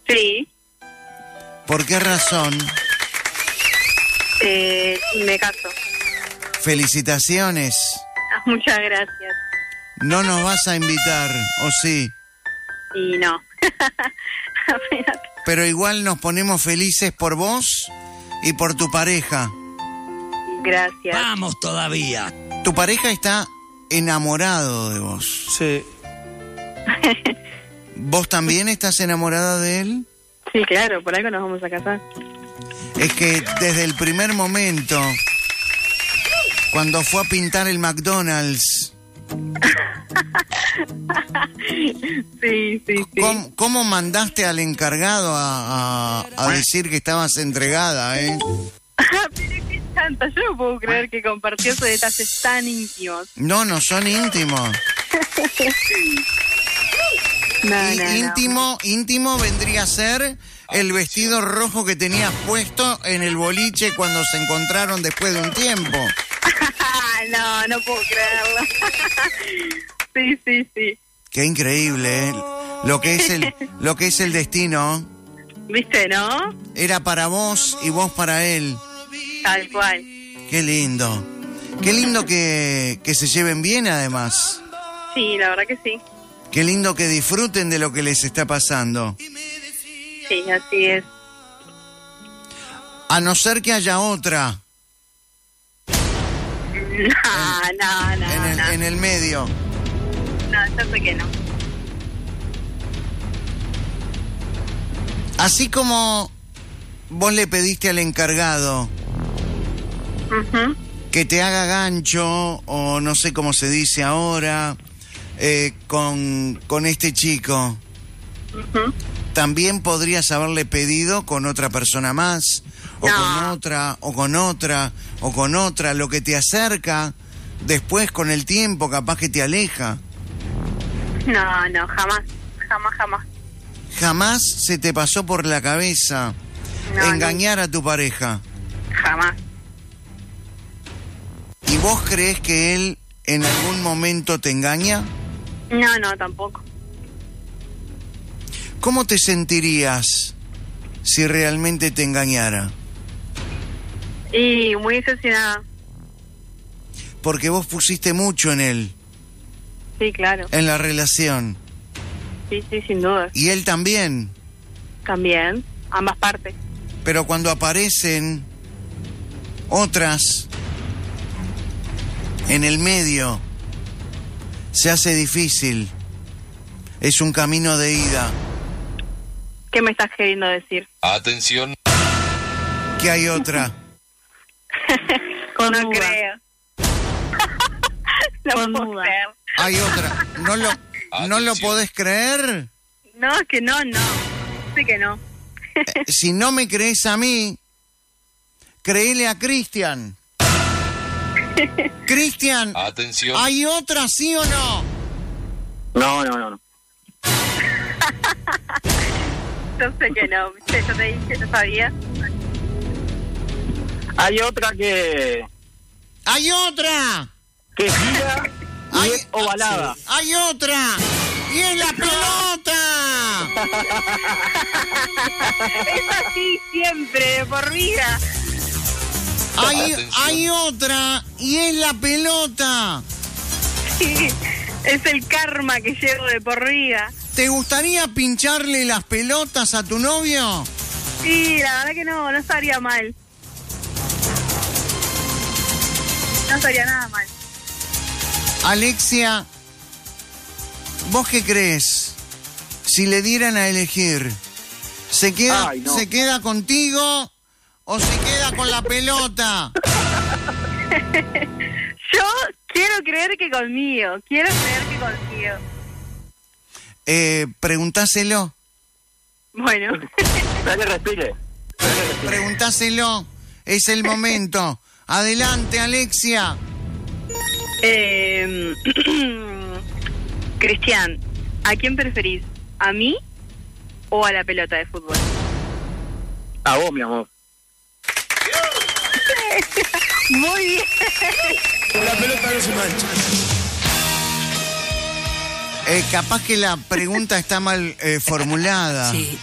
Sí. ¿Por qué razón? Me caso. Felicitaciones. Muchas gracias. ¿No nos vas a invitar, o sí? Y no. Apenas. Pero igual nos ponemos felices por vos y por tu pareja. Gracias. Vamos todavía. Tu pareja está enamorado de vos. Sí. ¿Vos también estás enamorada de él? Sí, claro, por algo nos vamos a casar. Es que desde el primer momento, cuando fue a pintar el McDonald's, Sí. ¿cómo mandaste al encargado a decir que estabas entregada, Pero qué tanta, yo no puedo creer que compartió esos detalles tan íntimos. No son íntimos. No. Íntimo vendría a ser el vestido rojo que tenías puesto en el boliche cuando se encontraron después de un tiempo. No puedo creerlo. Sí. Qué increíble, lo que es el destino. ¿Viste, no? Era para vos y vos para él. Tal cual. Qué lindo. Qué lindo que se lleven bien, además. Sí, la verdad que sí. Qué lindo que disfruten de lo que les está pasando. Sí, así es. A no ser que haya otra No. en el medio. No, yo sé que no. Así como vos le pediste al encargado Ujú. que te haga gancho, o no sé cómo se dice ahora, con este chico, Ujú. también podrías haberle pedido con otra persona más, o No. con otra, o con otra, o con otra, lo que te acerca, después con el tiempo capaz que te aleja. No, jamás. Jamás se te pasó por la cabeza No, engañar a tu pareja. Jamás. ¿Y vos crees que él en algún momento te engaña? No, tampoco. ¿Cómo te sentirías si realmente te engañara? Y muy decepcionada. Porque vos pusiste mucho en él, Sí, claro. en la relación. Sí, sin duda. Y él también. También. Ambas partes. Pero cuando aparecen otras en el medio, se hace difícil. Es un camino de ida. ¿Qué me estás queriendo decir? Atención. ¿Qué hay otra? No creo. No Con puedo duda. creer. Hay otra. ¿No lo podés creer? No, es que no. Sé que no. Si no me crees a mí, créele a Cristian. Cristian, Atención. ¿hay otra, sí o no? No. Yo sé que no. ¿Viste? Yo te dije, yo sabía. Hay otra que ¡Hay otra! gira y Ay, es ovalada. ¡Hay otra! ¡Y es la pelota! Es así siempre, de por vida. Hay otra! ¡Y es la pelota! Sí, es el karma que llevo de por vida. ¿Te gustaría pincharle las pelotas a tu novio? Sí, la verdad que no estaría mal. No estaría nada mal. Alexia, ¿vos qué crees? Si le dieran a elegir, ¿se queda contigo o se queda con la pelota? Yo quiero creer que conmigo. Preguntáselo. Bueno. Dale, respire. Preguntáselo. Es el momento. Adelante, Alexia. Cristian, ¿a quién preferís? ¿A mí o a la pelota de fútbol? A vos, mi amor. Muy bien. La pelota no se mancha. Capaz que la pregunta está mal formulada. Sí.